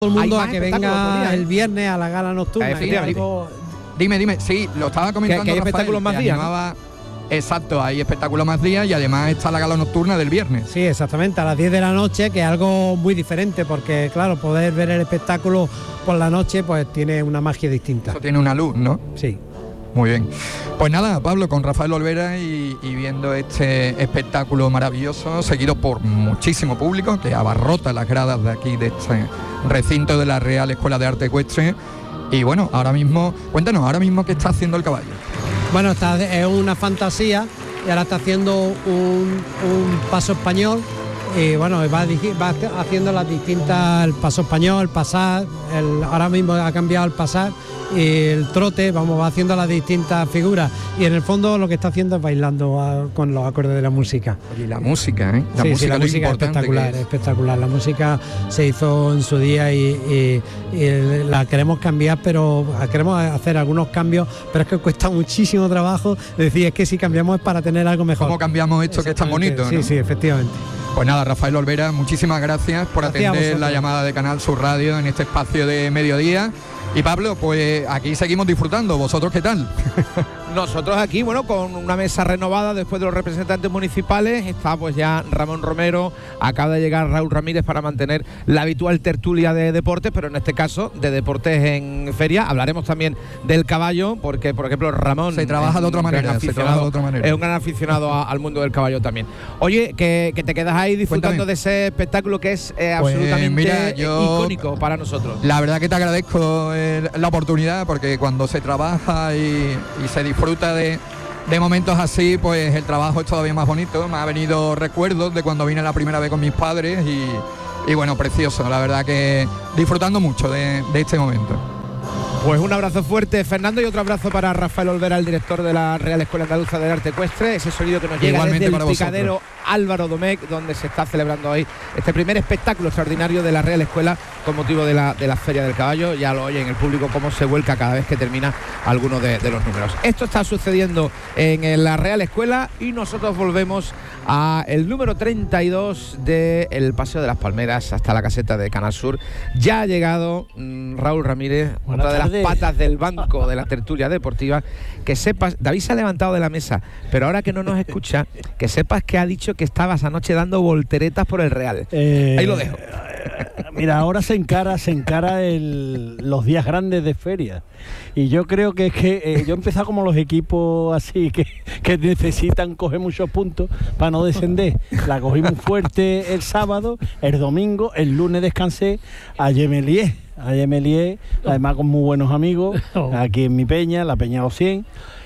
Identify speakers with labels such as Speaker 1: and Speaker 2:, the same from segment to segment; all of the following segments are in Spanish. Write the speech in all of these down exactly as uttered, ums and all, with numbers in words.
Speaker 1: todo el mundo
Speaker 2: Hay
Speaker 1: a que
Speaker 2: más espectáculos
Speaker 1: venga
Speaker 2: todavía, ¿eh?
Speaker 1: el viernes a la gala nocturna. que
Speaker 2: Efectivamente.
Speaker 1: algo-
Speaker 3: Dime, dime, sí, lo estaba comentando.
Speaker 2: Que- que hay
Speaker 3: Rafael,
Speaker 2: espectáculos más
Speaker 3: que
Speaker 2: días, ¿no?
Speaker 3: animaba- Exacto, hay espectáculos más días y además está la gala nocturna del viernes.
Speaker 1: Sí, exactamente, a las diez de la noche, que es algo muy diferente, porque claro, poder ver el espectáculo por la noche pues tiene una magia distinta.
Speaker 3: Eso tiene una luz, ¿no?
Speaker 1: Sí.
Speaker 3: Muy bien. Pues nada, Pablo, con Rafael Olvera y, y viendo este espectáculo maravilloso, seguido por muchísimo público que abarrota las gradas de aquí, de este recinto de la Real Escuela de Arte Ecuestre. Y bueno, ahora mismo, cuéntanos, ahora mismo qué está haciendo el caballo.
Speaker 1: Bueno, está, es una fantasía y ahora está haciendo un, un paso español y bueno, va, digi- va haciendo las distintas, el paso español, el pasar, el, ahora mismo ha cambiado el pasar y el trote, vamos, va haciendo las distintas figuras y en el fondo lo que está haciendo es bailando a, con los acordes de la música.
Speaker 3: Y la música, ¿eh? La
Speaker 1: sí,
Speaker 3: música,
Speaker 1: sí, la
Speaker 3: lo
Speaker 1: música es
Speaker 3: importante
Speaker 1: espectacular,
Speaker 3: que es.
Speaker 1: espectacular. La música se hizo en su día y, y- y la queremos cambiar, pero queremos hacer algunos cambios, pero es que cuesta muchísimo trabajo. Decir, es que si cambiamos es para tener algo mejor.
Speaker 3: ¿Cómo cambiamos esto que es tan bonito?
Speaker 1: Sí,
Speaker 3: ¿no?
Speaker 1: sí, efectivamente.
Speaker 3: Pues nada, Rafael Olvera, muchísimas gracias por
Speaker 1: Gracias a
Speaker 3: atender
Speaker 1: vosotros.
Speaker 3: la llamada de Canal Sur Radio en este espacio de mediodía. Y Pablo, pues aquí seguimos disfrutando. ¿Vosotros qué tal?
Speaker 2: Nosotros aquí, bueno, con una mesa renovada después de los representantes municipales, está pues ya Ramón Romero, acaba de llegar Raúl Ramírez para mantener la habitual tertulia de deportes, pero en este caso de deportes en feria. Hablaremos también del caballo, porque por ejemplo Ramón
Speaker 3: Se trabaja de otra
Speaker 2: un gran
Speaker 3: manera, se
Speaker 2: aficionado-
Speaker 3: trabaja de otra manera.
Speaker 2: es un gran aficionado a- al mundo del caballo también. Oye, que, que te quedas ahí disfrutando
Speaker 3: Cuéntame.
Speaker 2: de ese espectáculo que es eh,
Speaker 3: Pues,
Speaker 2: absolutamente
Speaker 3: mira, yo-
Speaker 2: icónico para nosotros.
Speaker 3: La verdad que te agradezco eh, la oportunidad, porque cuando se trabaja y, y se disfruta de, de momentos así, pues el trabajo es todavía más bonito. Me ha venido recuerdos de cuando vine la primera vez con mis padres y, y bueno, precioso. La verdad que disfrutando mucho de, de este momento.
Speaker 2: Pues un abrazo fuerte, Fernando, y otro abrazo para Rafael Olvera, el director de la Real Escuela Andaluza de Arte Ecuestre. Ese sonido que nos llega
Speaker 3: Igualmente
Speaker 2: desde
Speaker 3: para
Speaker 2: el
Speaker 3: vosotros.
Speaker 2: picadero Álvaro Domecq, donde se está celebrando hoy este primer espectáculo extraordinario de la Real Escuela con motivo de la, de la Feria del Caballo. Ya lo oyen el público cómo se vuelca cada vez que termina alguno de, de los números. Esto está sucediendo en la Real Escuela y nosotros volvemos a el número treinta y dos del Paseo de las Palmeras hasta la caseta de Canal Sur. Ya ha llegado mmm, Raúl Ramírez,
Speaker 4: Buenas
Speaker 2: otra de
Speaker 4: tardes.
Speaker 2: las patas del banco de la tertulia deportiva. Que sepas, David se ha levantado de la mesa, pero ahora que no nos escucha, que sepas que ha dicho que estabas anoche dando volteretas por el Real.
Speaker 4: Eh,
Speaker 2: Ahí lo dejo.
Speaker 4: Mira, ahora se encara, se encara el, los días grandes de feria. Y yo creo que es que eh, yo he empezado como los equipos así que, que necesitan coger muchos puntos para no descender. La cogí muy fuerte el sábado, el domingo, el lunes descansé a Gemelier. A Gemelier, además con muy buenos amigos, aquí en mi peña, la Peña Los cien.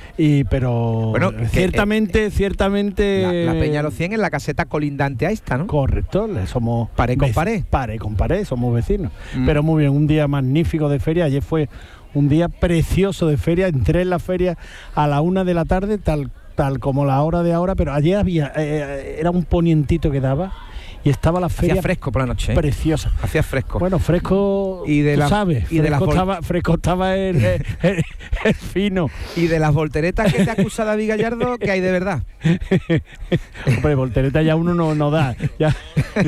Speaker 4: Y pero
Speaker 2: Bueno, que,
Speaker 4: ciertamente,
Speaker 2: eh,
Speaker 4: ciertamente
Speaker 2: La, la Peña Los cien en la caseta colindante a esta, ¿no?
Speaker 4: correcto, le somos
Speaker 2: Paré con
Speaker 4: vec-
Speaker 2: paré.
Speaker 4: Paré con paré, somos vecinos.
Speaker 2: Mm.
Speaker 4: Pero muy bien, un día magnífico de feria. Ayer fue un día precioso de feria. Entré en la feria a la una de la tarde, tal, tal como la hora de ahora, pero ayer había, eh, era un ponientito que daba y estaba la feria
Speaker 2: Hacía fresco por la noche, ¿eh?
Speaker 4: preciosa.
Speaker 2: Hacía fresco.
Speaker 4: Bueno, fresco,
Speaker 2: Y de
Speaker 4: tú
Speaker 2: la-
Speaker 4: sabes,
Speaker 2: y de las
Speaker 4: fresco,
Speaker 2: vol-
Speaker 4: estaba, fresco estaba el, el- el- el fino.
Speaker 2: Y de las volteretas que te acusa David Gallardo, que hay de verdad.
Speaker 4: Hombre, voltereta ya uno no, no da. Ya.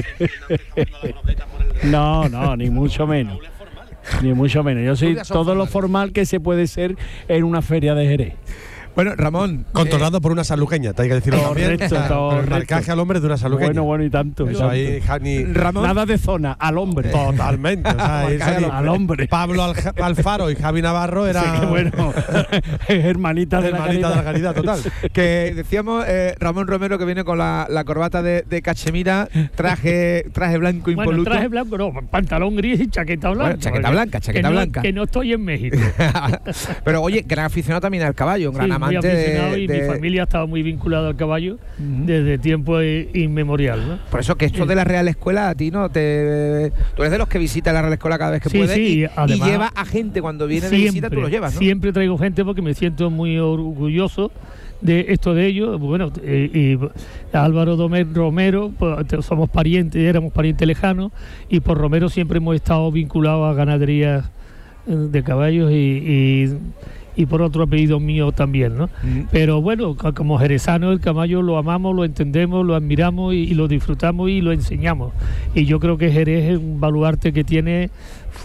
Speaker 4: No, no, ni mucho menos. Ni mucho menos. Yo soy
Speaker 2: Tú ya sos
Speaker 4: todo lo
Speaker 2: formal.
Speaker 4: formal que se puede ser en una feria de Jerez.
Speaker 2: Bueno, Ramón.
Speaker 5: Controlado por una sanluqueña, te hay que decirlo también.
Speaker 4: Correcto,
Speaker 5: O sea, con el
Speaker 4: correcto.
Speaker 5: marcaje al hombre de una sanluqueña.
Speaker 4: Bueno, bueno, y tanto. y
Speaker 5: Eso ahí,
Speaker 4: tanto.
Speaker 5: ja- ni-
Speaker 2: Ramón.
Speaker 4: Nada de zona, al hombre.
Speaker 5: Totalmente. O sea, eso
Speaker 4: Marcaje
Speaker 5: ni-
Speaker 4: al hombre.
Speaker 5: Pablo Alja- Alfaro y Javi Navarro eran
Speaker 4: Sí, que bueno, hermanita de la
Speaker 5: hermanitas de la
Speaker 4: caridad.
Speaker 5: caridad total.
Speaker 2: Que decíamos eh, Ramón Romero, que viene con la, la corbata de, de cachemira, traje traje blanco
Speaker 6: Bueno,
Speaker 2: impoluto.
Speaker 6: traje blanco, no, pantalón gris y chaqueta blanca.
Speaker 2: Bueno, chaqueta
Speaker 6: porque-
Speaker 2: blanca, chaqueta
Speaker 6: que no-
Speaker 2: blanca.
Speaker 6: Que no estoy en México.
Speaker 2: Pero oye, gran aficionado también al caballo, un gran
Speaker 6: Sí, muy
Speaker 2: amante
Speaker 6: aficionado
Speaker 2: de,
Speaker 6: y
Speaker 2: de-
Speaker 6: mi familia estaba muy vinculada al caballo desde tiempo i- inmemorial, ¿no?
Speaker 2: Por eso que esto de la Real Escuela a ti no te... Tú eres de los que visita la Real Escuela cada vez que
Speaker 6: Sí,
Speaker 2: puede
Speaker 6: sí,
Speaker 2: y, y
Speaker 6: además,
Speaker 2: lleva a gente cuando viene de visita, tú los llevas, ¿no?
Speaker 6: Siempre traigo gente porque me siento muy orgulloso de esto de ellos. Bueno, eh, y Álvaro Domecq Romero, pues, te- somos parientes, éramos parientes lejanos, y por Romero siempre hemos estado vinculados a ganaderías eh, de caballos y, y, y por otro apellido mío también, ¿no?
Speaker 2: Mm.
Speaker 6: Pero bueno, co- como jerezano el caballo lo amamos, lo entendemos, lo admiramos y, y lo disfrutamos y lo enseñamos. Y yo creo que Jerez es un baluarte que tiene